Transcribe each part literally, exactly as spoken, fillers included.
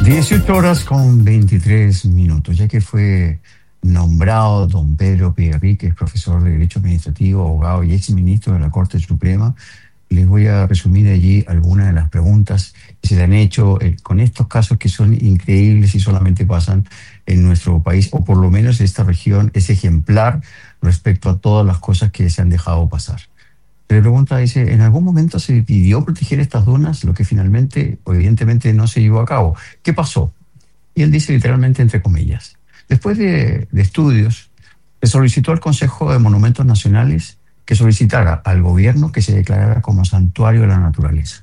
dieciocho horas con veintitrés minutos, ya que fue nombrado don Pedro Pierri, que es profesor de Derecho Administrativo, abogado y exministro de la Corte Suprema. Les voy a resumir allí algunas de las preguntas que se le han hecho eh, con estos casos que son increíbles y solamente pasan en nuestro país, o por lo menos esta región es ejemplar respecto a todas las cosas que se han dejado pasar. Se le pregunta, dice, ¿en algún momento se pidió proteger estas dunas, lo que finalmente, evidentemente, no se llevó a cabo? ¿Qué pasó? Y él dice literalmente entre comillas: después de, de estudios, se solicitó al Consejo de Monumentos Nacionales que solicitara al gobierno que se declarara como santuario de la naturaleza.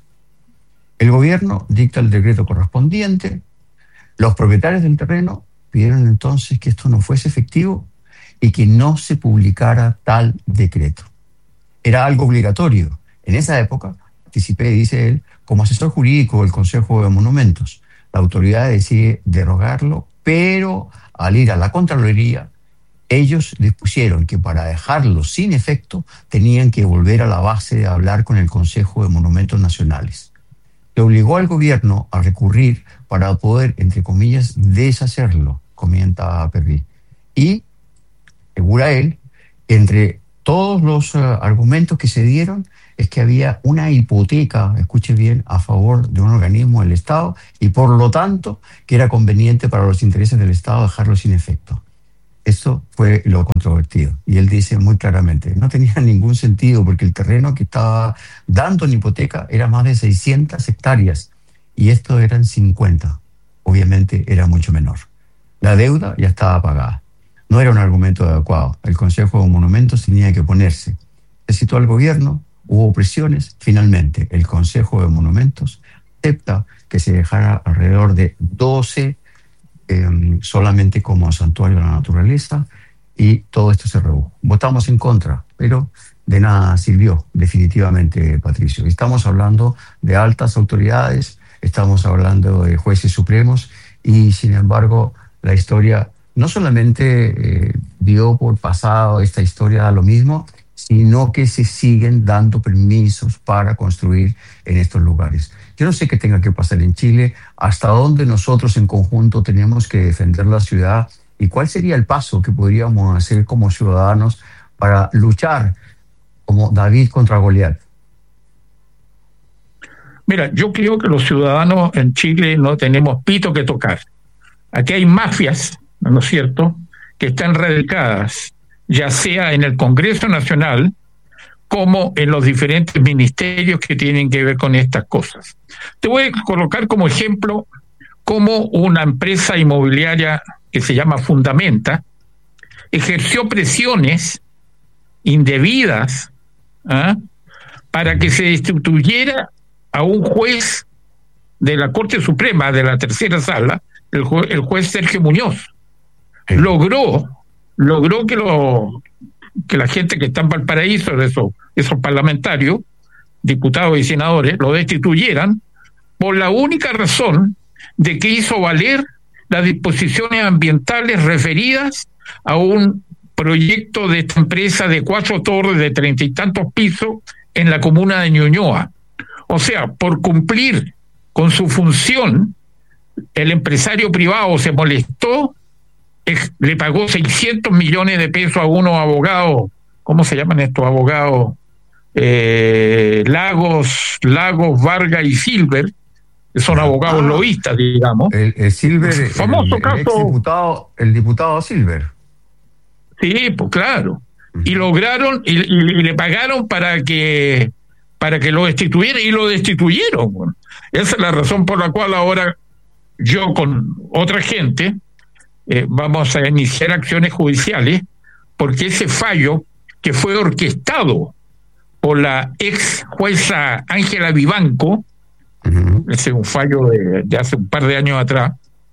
El gobierno dicta el decreto correspondiente. Los propietarios del terreno pidieron entonces que esto no fuese efectivo y que no se publicara tal decreto. Era algo obligatorio. En esa época participé, dice él, como asesor jurídico del Consejo de Monumentos. La autoridad decide derogarlo, pero al ir a la Contraloría, ellos dispusieron que para dejarlo sin efecto tenían que volver a la base de hablar con el Consejo de Monumentos Nacionales. Le obligó al gobierno a recurrir para poder, entre comillas, deshacerlo, comenta Pierri. Y, segura él, entre todos los uh, argumentos que se dieron es que había una hipoteca, escuche bien, a favor de un organismo del Estado y por lo tanto que era conveniente para los intereses del Estado dejarlo sin efecto. Esto fue lo controvertido. Y él dice muy claramente, no tenía ningún sentido porque el terreno que estaba dando en hipoteca era más de seiscientas hectáreas y esto eran cincuenta. Obviamente era mucho menor. La deuda ya estaba pagada. No era un argumento adecuado. El Consejo de Monumentos tenía que oponerse. Se citó al gobierno, hubo presiones. Finalmente, el Consejo de Monumentos acepta que se dejara alrededor de doce eh, solamente como santuario de la naturaleza y todo esto se redujo. Votamos en contra, pero de nada sirvió, definitivamente, Patricio. Estamos hablando de altas autoridades, estamos hablando de jueces supremos y, sin embargo, la historia no solamente eh, dio por pasado esta historia a lo mismo, sino que se siguen dando permisos para construir en estos lugares. Yo no sé qué tenga que pasar en Chile, hasta dónde nosotros en conjunto tenemos que defender la ciudad y cuál sería el paso que podríamos hacer como ciudadanos para luchar como David contra Goliat. Mira, yo creo que los ciudadanos en Chile no tenemos pito que tocar. Aquí hay mafias, ¿no es cierto?, que están radicadas, ya sea en el Congreso Nacional como en los diferentes ministerios que tienen que ver con estas cosas. Te voy a colocar como ejemplo cómo una empresa inmobiliaria que se llama Fundamenta ejerció presiones indebidas ¿eh? para que se destituyera a un juez de la Corte Suprema, de la tercera sala, el, jue, el juez Sergio Muñoz. Sí. Logró, logró que, lo, que la gente que está en Valparaíso, esos, esos parlamentarios, diputados y senadores, lo destituyeran por la única razón de que hizo valer las disposiciones ambientales referidas a un proyecto de esta empresa de cuatro torres de treinta y tantos pisos en la comuna de Ñuñoa. O sea, por cumplir con su función, el empresario privado se molestó, le pagó seiscientos millones de pesos a unos abogados, ¿cómo se llaman estos abogados? Eh, Lagos, Lagos, Vargas y Silver, que son ah, abogados ah, lobistas, digamos. El, el Silver, el famoso el, caso. El exdiputado, el diputado Silver. Sí, pues claro. Uh-huh. Y lograron, y, y, y le pagaron para que para que lo destituyeran, y lo destituyeron. Bueno, esa es la razón por la cual ahora yo con otra gente eh, vamos a iniciar acciones judiciales, porque ese fallo que fue orquestado por la ex jueza Ángela Vivanco, uh-huh. ese es un fallo de, de hace un par de años atrás,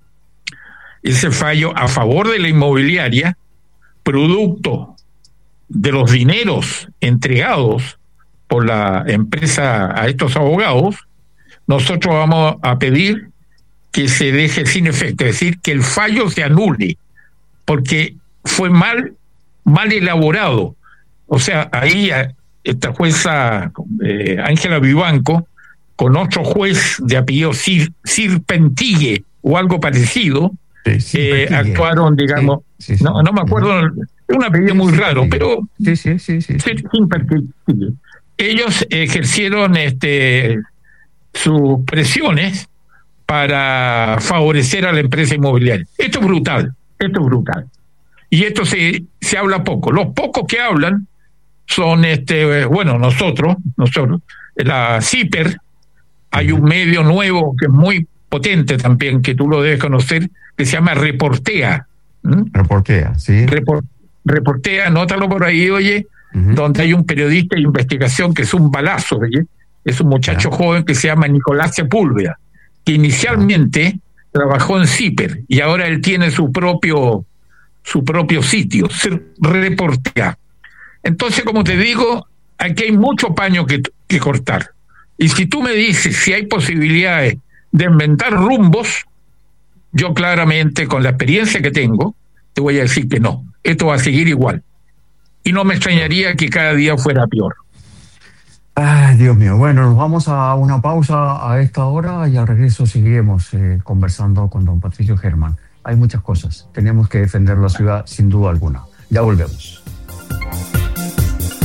ese fallo a favor de la inmobiliaria, producto de los dineros entregados por la empresa a estos abogados, nosotros vamos a pedir que se deje sin efecto, es decir, que el fallo se anule, porque fue mal, mal elaborado. O sea, ahí esta jueza eh, Ángela Vivanco, con otro juez de apellido Sir, Sir Pentille, o algo parecido, Sí, sí, eh, Pertigues. actuaron, digamos, Sí, sí, sí. no, no me acuerdo, es un apellido muy raro, pero Sí, sí, sí, sí, sí. sí, sin Pertigues. Ellos ejercieron este sus presiones para favorecer a la empresa inmobiliaria. Esto es brutal, esto es brutal. Y esto se, se habla poco. Los pocos que hablan son, este bueno, nosotros, nosotros, la CIPER, hay un medio nuevo que es muy potente también, que tú lo debes conocer, que se llama Reportea. ¿Mm? Reportea, sí. Repor, Reportea, anótalo por ahí, oye, uh-huh. donde hay un periodista de investigación que es un balazo, oye, es un muchacho yeah. joven que se llama Nicolás Sepúlveda, que inicialmente yeah. trabajó en CIPER y ahora él tiene su propio su propio sitio, Reportea. Entonces, como te digo, aquí hay mucho paño que, que cortar. Y si tú me dices si hay posibilidades de inventar rumbos, yo claramente, con la experiencia que tengo, te voy a decir que no. Esto va a seguir igual. Y no me extrañaría que cada día fuera peor. Ay, Dios mío. Bueno, nos vamos a una pausa a esta hora y al regreso seguiremos eh, conversando con don Patricio Germán. Hay muchas cosas. Tenemos que defender la ciudad sin duda alguna. Ya volvemos.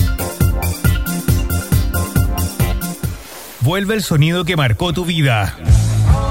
Vuelve el sonido que marcó tu vida.